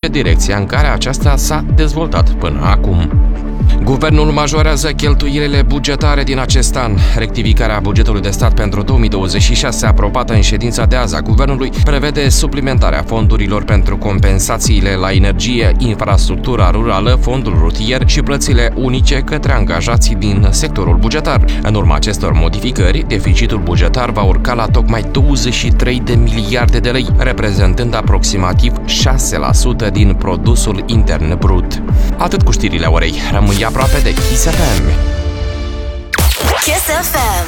direcția în care aceasta s-a dezvoltat până acum. Guvernul majorează cheltuielile bugetare din acest an. Rectificarea bugetului de stat pentru 2026, aprobată în ședința de azi a Guvernului, prevede suplimentarea fondurilor pentru compensațiile la energie, infrastructura rurală, fondul rutier și plățile unice către angajații din sectorul bugetar. În urma acestor modificări, deficitul bugetar va urca la tocmai 23 de miliarde de lei, reprezentând aproximativ 6% din produsul intern brut. Atât cu știrile orei. Rămâi aproape de Kiss FM. Kiss FM.